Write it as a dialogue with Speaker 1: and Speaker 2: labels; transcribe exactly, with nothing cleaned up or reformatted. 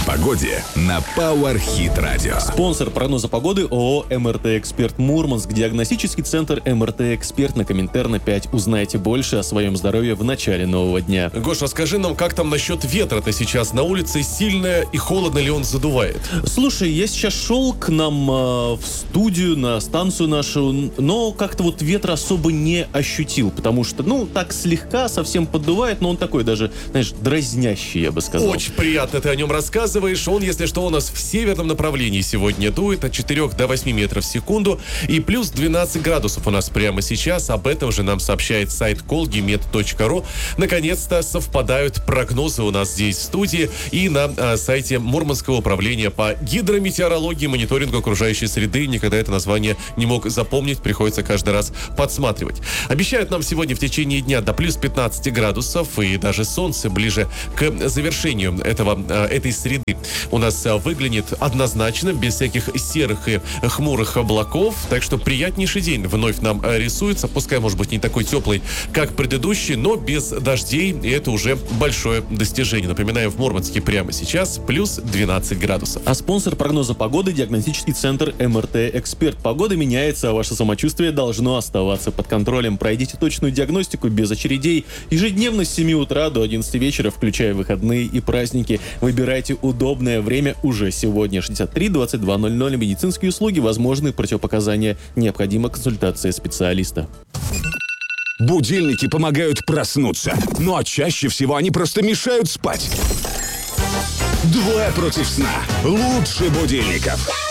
Speaker 1: погоде на Power Hit Radio.
Speaker 2: Спонсор прогноза погоды ООО «МРТ-Эксперт Мурманск». Диагностический центр «МРТ-Эксперт» на Коминтерна пять. Узнайте больше о своем здоровье в начале нового дня.
Speaker 3: Гоша, скажи нам, как там насчет ветра-то сейчас? На улице сильно и холодно ли он задувает?
Speaker 2: Слушай, я сейчас шел к нам э, в студию, на станцию нашу, но как-то вот ветра особо не ощутил, потому что, ну, так слегка совсем поддувает, но он такой даже, знаешь, дразнящий, я бы сказал.
Speaker 3: Очень приятно ты о нем рассказываешь. Он, если что, у нас в северном направлении сегодня дует от четырёх до восьми метров в секунду. И плюс двенадцать градусов у нас прямо сейчас. Об этом же нам сообщает сайт колгимет точка ру. Наконец-то совпадают прогнозы у нас здесь в студии и на а, сайте Мурманского управления по гидрометеорологии и мониторингу окружающей среды. Никогда это название не мог запомнить. Приходится каждый раз подсматривать. Обещают нам сегодня в течение дня до плюс пятнадцати градусов. И даже солнце ближе к завершению этого, этой среды у нас выглянет однозначно, без всяких серых и хмурых облаков. Так что приятнейший день вновь нам рисуется. Пускай, может быть, не такой теплый, как предыдущий, но без дождей. И это уже большое достижение. Напоминаем, в Мурманске прямо сейчас плюс двенадцать градусов.
Speaker 2: А спонсор прогноза погоды — диагностический центр МРТ-Эксперт. Погода меняется, а ваше самочувствие должно оставаться под контролем. Пройдите точную диагностику без очередей. Ежедневно с семи утра до одиннадцати вечера, включая выходные и праздники. Выбирайте удобное время уже сегодня. шестьдесят три двадцать два ноль ноль. Медицинские услуги, возможны противопоказания. Необходима консультация специалиста.
Speaker 1: Будильники помогают проснуться, ну а чаще всего они просто мешают спать. Двое против сна. Лучше будильников.